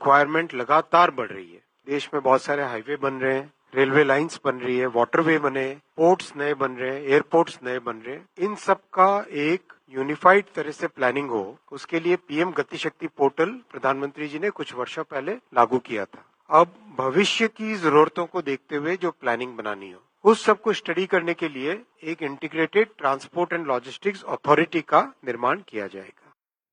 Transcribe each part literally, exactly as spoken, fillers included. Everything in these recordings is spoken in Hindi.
रिक्वायरमेंट लगातार बढ़ रही है। देश में बहुत सारे हाईवे बन रहे हैं, रेलवे लाइंस बन रही है, वाटरवे बने, पोर्ट्स नए बन रहे हैं, एयरपोर्ट्स नए बन रहे हैं। इन सब का एक यूनिफाइड तरह से प्लानिंग हो, उसके लिए पीएम गति शक्ति पोर्टल प्रधानमंत्री जी ने कुछ वर्षों पहले लागू किया था। अब भविष्य की जरूरतों को देखते हुए जो प्लानिंग बनानी हो, उस सब को स्टडी करने के लिए एक integrated transport and logistics authority का निर्माण किया जाएगा।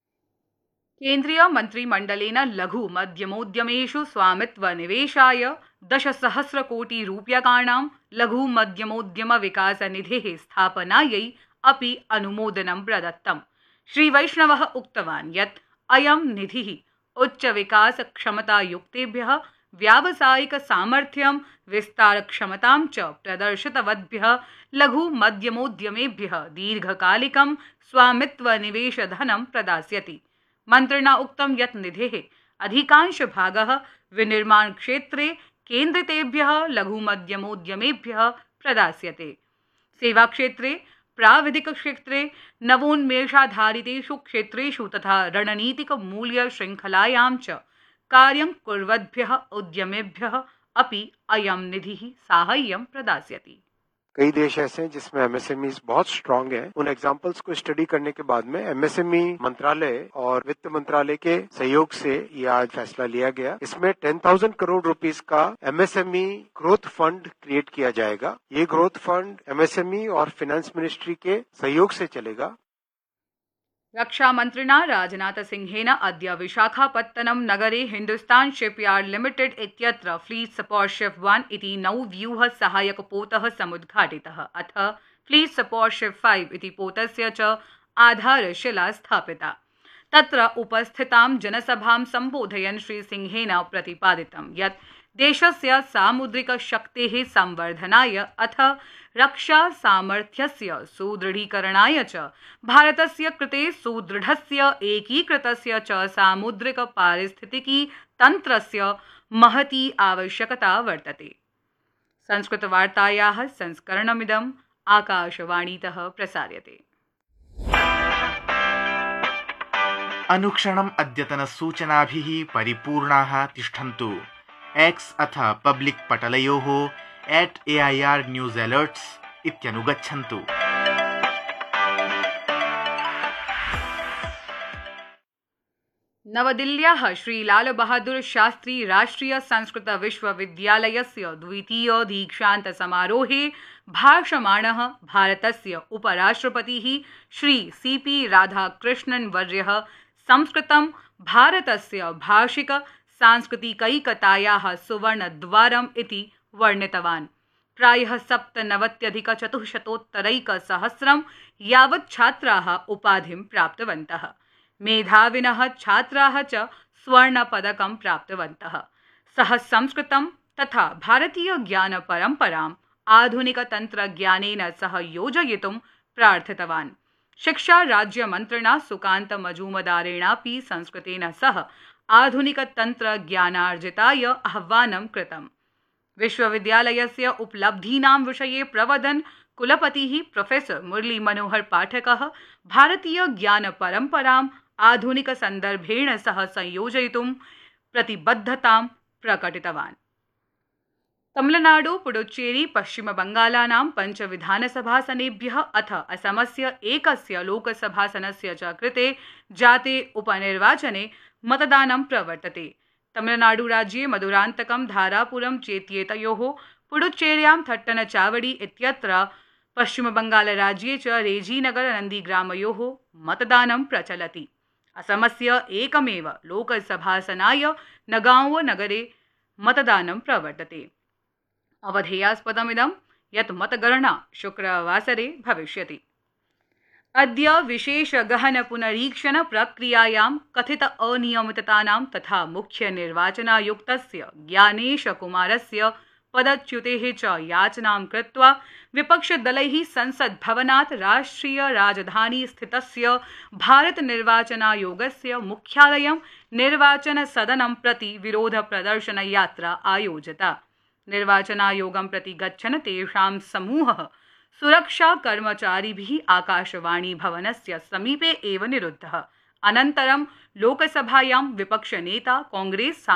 केन्द्रीय मंत्रिमंडलेन लघु मध्यमोद्यमेषु स्वामित्व निवेशाय दशसहस्र कोटि रूप्यकाणां लघु मध्यमोद्यम विकास निधेः स्थापनायै अपि अनुमोदनं प्रदत्तम्। श्री वैष्णवः उक्तवान् यत् अयं निधिः उच्च विकास क्षमतायुक्तेभ्यः व्यावसायिक सामर्थ्यं विस्तार क्षमतां च प्रदर्शितवद्भ्यः लघु मध्यमोद्यमेभ्यः दीर्घकालिकं स्वामित्व निवेश धनं प्रदास्यति। मन्त्रिणा उक्तं यत् निधेः अधिकांश भागः विनिर्माण क्षेत्रे केन्द्रितेभ्यः लघु मध्यमोद्यमेभ्यः प्रदास्यते। सेवा क्षेत्रे, प्राविधिक क्षेत्रे, नवोन्मेषाधारितेषु क्षेत्रेषु तथा रणनीतिक मूल्य श्रृंखलायां च कार्यं कुर्वद्भ्यः उद्यमेभ्यः अपि अयं निधिः साहाय्यं प्रदास्यति। कई देश ऐसे हैं जिसमें एमएसएमई बहुत स्ट्रांग है। उन एग्जाम्पल्स को स्टडी करने के बाद में एमएसएमई मंत्रालय और वित्त मंत्रालय के सहयोग से ये आज फैसला लिया गया। इसमें टेन थाउजेंड करोड़ रुपीस का एमएसएमई ग्रोथ फंड क्रिएट किया जाएगा। ये ग्रोथ फंड एमएसएमई और फाइनेंस मिनिस्ट्री के सहयोग से चलेगा। रक्षामन्त्रिणा राजनाथसिंहेन अद्य विशाखापत्तनम नगरे हिन्दुस्तान शिपयार्ड लिमिटेड इत्यत्र फ्लीट सपोर्ट शिप वन इति नौव्यूह सहायक पोतः समुद्घाटितः। अथ फ्लीट सपोर्ट शिप फाइव इति पोतस्य च आधारशिला स्थापिता। तत्र उपस्थितां जनसभां सम्बोधयन् श्री सिंहेन प्रतिपादितं यत् देशस्य सामुद्रिक शक्तेः संवर्धनाय अथ रक्षा सामर्थ्यस्य सुदृढीकरणाय च भारतस्य कृते सुदृढस्य एकीकृतस्य च सामुद्रिक पारिस्थितिकी तन्त्रस्य महती आवश्यकता वर्तते। संस्कृतवार्तायाः संस्करणमिदम् आकाशवाणीतः प्रसार्यते। अनुक्षणम् अद्यतनसूचनाभिः परिपूर्णाः तिष्ठन्तु। एक्स अथ public पटलयोः eight AIR news alerts इत्यनुगच्छन्तु। नवदिल्ल्याः Shri Lal Bahadur Shastri राष्ट्रिय संस्कृत विश्वविद्यालयस्य द्वितीय दीक्षान्त समारोहे भाषमाणः भारतस्य उपराष्ट्रपतिः श्री सीपी राधाकृष्णन् वर्यः संस्कृतं भारतस्य भाषिक सांस्कृतिकैकतायाः सुवर्णद्वारम् इति वर्णितवान्। प्रायः सप्तनवत्यधिक चतुश्शतोत्तरैकसहस्रं यावत् छात्राः उपाधिं प्राप्तवन्तः। मेधाविनः छात्राः च स्वर्णपदकं प्राप्तवन्तः। सः संस्कृतं तथा भारतीय ज्ञानपरम्पराम् आधुनिकतन्त्रज्ञानेन सह योजयितुं प्रार्थितवान्। शिक्षा राज्यमन्त्रिणा सुकान्त मजूमदारेणापि संस्कृतेन सह आधुनिकतन्त्रज्ञानार्जिताय आह्वानं कृतम्। विश्वविद्यालयस्य उपलब्धीनां विषये प्रवदन् कुलपतिः प्रोफेसर मुरली मनोहर पाठकः भारतीय ज्ञानपरम्पराम् आधुनिकसन्दर्भेण सह संयोजयितुं प्रतिबद्धतां प्रकटितवान्। तमिलनाडु, पुडुचेरी, पश्चिमबंगालानां पञ्च विधानसभासनेभ्यः अथ असमस्य एकस्य लोकसभासनस्य च कृते जाते उपनिर्वाचने मतदानं प्रवर्तते। तमिलनाडु राज्ये मधुरान्तकं, धारापुरं चेत्येतयोः, पुडुचेर्यां थट्टनचावड़ी इत्यत्र, पश्चिमबंगालराज्ये च रेजीनगर नन्दीग्रामयोः मतदानं प्रचलति। असमस्य एकमेव लोकसभासनाय नगाँव नगरे मतदानं प्रवर्तते। अवधेयास्पदमिदं यत् मतगणना शुक्रवासरे भविष्यति। अद्य विशेष गहन पुनरीक्षण प्रक्रियायां कथित अनियमिततानां तथा मुख्य निर्वाचनायुक्तस्य ज्ञानेश कुमारस्य पदच्युतेः च याचनां कृत्वा विपक्षदलैः संसद भवनात् राष्ट्रिय राजधानी स्थितस्य भारत निर्वाचनायोगस्य मुख्यालयं निर्वाचन सदनं प्रति विरोध प्रदर्शन यात्रा आयोजिता। निर्वाचनायोगं प्रति गच्छन् तेषां समूहः सुरक्षा कर्मचारिभिः आकाशवाणी भवनस्य समीपे एव निरुद्धः। अनन्तरं लोकसभायां विपक्षनेता कांग्रेस